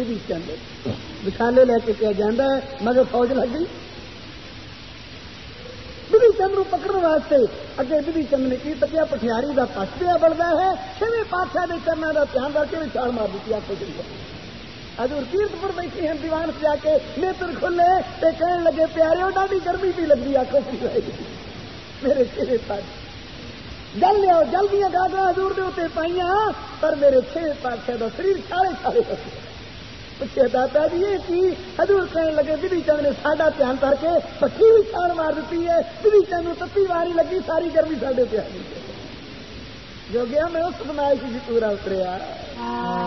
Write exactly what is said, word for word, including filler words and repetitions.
विधि चंद विशाले लैके क्या जाता है, मगर फौज लग गई विधि चंद को पकड़ने वास्ते। अगे विधि चंद ने की तकिया पठियारी का पस पिया बढ़ता है, छवें पातशाह के चरणों का ध्यान रख के छाल मार दी आखो जी। हजूर कीरतपुर बैठी हैं दीवान से जाके नेत्र खुले ते कहने लगे प्यारे डाडी गर्मी भी लगती आखो जी मेरे छे पास जल लिया जल दिया गागरा हजूर के उत्ते पाइया पर मेरे छे पातशाह का शरीर छाले छाले पूछे दादा जी ये की। हजूर कहने लगे विधि चंद ने साडा ध्यान करके पक्की भी छाल मार दी है, विधि चंद को तत्ती वारी लगी, सारी गर्मी साडे पे आ गई। जो गया मैं उस बनाई की पूरा उतरिया।